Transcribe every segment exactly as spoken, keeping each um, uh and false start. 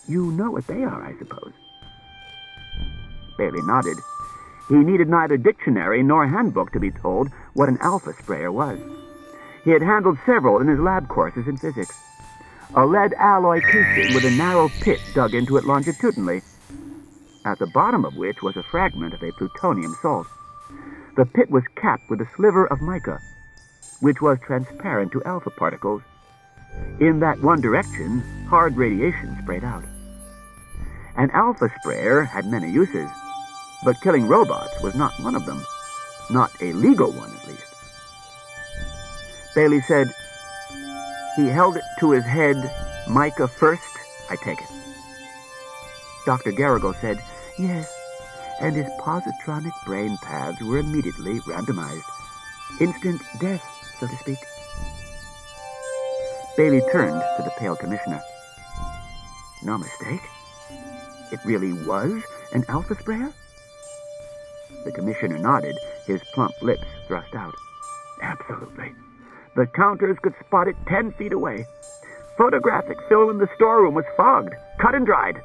You know what they are, I suppose. Bailey nodded. He needed neither dictionary nor handbook to be told what an alpha sprayer was. He had handled several in his lab courses in physics. A lead alloy casing with a narrow pit dug into it longitudinally, at the bottom of which was a fragment of a plutonium salt. The pit was capped with a sliver of mica, which was transparent to alpha particles. In that one direction, hard radiation sprayed out. An alpha sprayer had many uses, but killing robots was not one of them. Not a legal one, at least. Bailey said, "He held it to his head, mica first, I take it." Doctor Garrigle said, "Yes, and his positronic brain paths were immediately randomized. Instant death, so to speak." Bailey turned to the pale commissioner. "No mistake? It really was an alpha sprayer?" The commissioner nodded, his plump lips thrust out. "Absolutely. The counters could spot it ten feet away. Photographic film in the storeroom was fogged, cut and dried."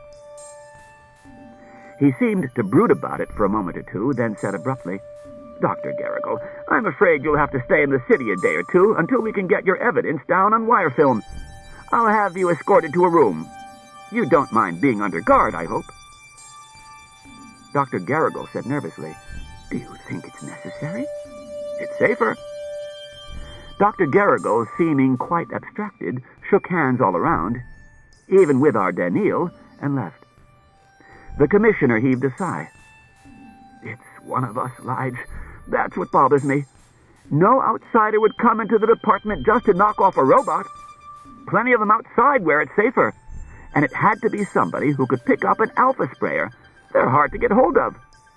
He seemed to brood about it for a moment or two, then said abruptly, "Doctor Garrigle, I'm afraid you'll have to stay in the city a day or two until we can get your evidence down on wire film. I'll have you escorted to a room. You don't mind being under guard, I hope." Doctor Garrigle said nervously, "Do you think it's necessary? It's safer." Doctor Garrigle, seeming quite abstracted, shook hands all around, even with our Daniil, and left. The commissioner heaved a sigh. "It's one of us, Lige. That's what bothers me. No outsider would come into the department just to knock off a robot. Plenty of them outside where it's safer. And it had to be somebody who could pick up an alpha sprayer. They're hard to get hold of."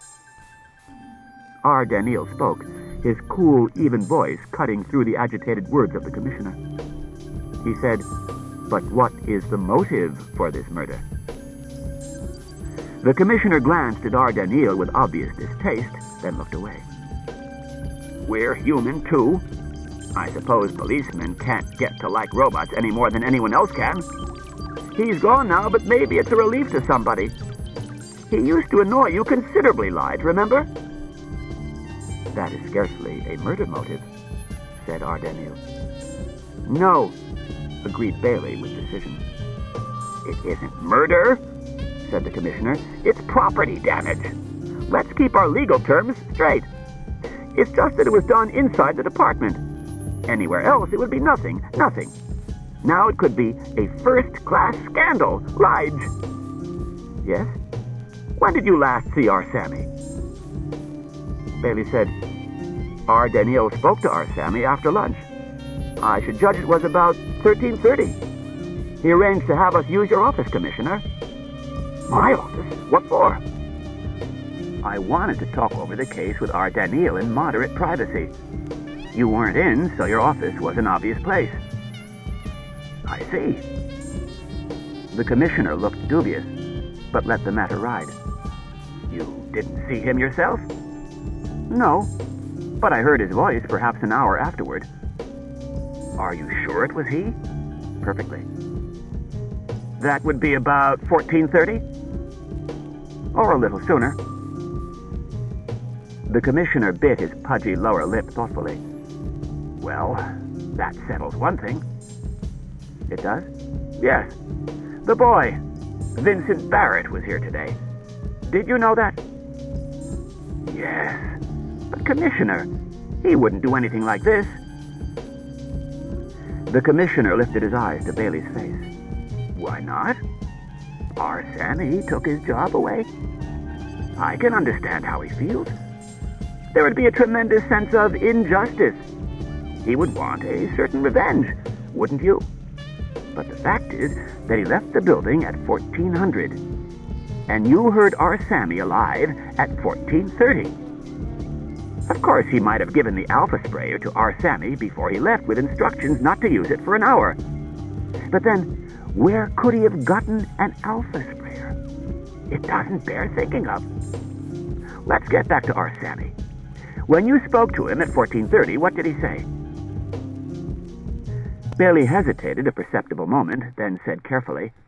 R. Daniil spoke, his cool, even voice cutting through the agitated words of the commissioner. He said, "But what is the motive for this murder?" The commissioner glanced at R. Daniil with obvious distaste, then looked away. "We're human, too. I suppose policemen can't get to like robots any more than anyone else can. He's gone now, but maybe it's a relief to somebody. He used to annoy you considerably, Lige, remember?" "That is scarcely a murder motive," said R. Daniil. "No," agreed Bailey with decision. "It isn't murder," said the commissioner. "It's property damage. Let's keep our legal terms straight. It's just that it was done inside the department. Anywhere else, it would be nothing, nothing. Now it could be a first-class scandal, Lige." "Yes? When did you last see our Sammy?" Bailey said, "R. Daniil spoke to our Sammy after lunch. I should judge it was about thirteen thirty. He arranged to have us use your office, Commissioner." "My office? What for?" "I wanted to talk over the case with R. Daniil in moderate privacy. You weren't in, so your office was an obvious place." "I see." The commissioner looked dubious, but let the matter ride. "You didn't see him yourself?" "No, but I heard his voice perhaps an hour afterward." "Are you sure it was he?" "Perfectly." "That would be about fourteen thirty? Or a little sooner." The commissioner bit his pudgy lower lip thoughtfully. "Well, that settles one thing." "It does?" "Yes. The boy, Vincent Barrett, was here today. Did you know that?" "Yes. But, Commissioner, he wouldn't do anything like this." The commissioner lifted his eyes to Bailey's face. "Why not? Our Sammy took his job away. I can understand how he feels. There would be a tremendous sense of injustice. He would want a certain revenge, wouldn't you? But the fact is that he left the building at fourteen hundred, and you heard our Sammy alive at fourteen thirty. Of course, he might have given the alpha sprayer to our Sammy before he left with instructions not to use it for an hour. But then, where could he have gotten an alpha sprayer? It doesn't bear thinking of. Let's get back to our Sammy. When you spoke to him at fourteen thirty, what did he say?" Bailey hesitated a perceptible moment, then said carefully,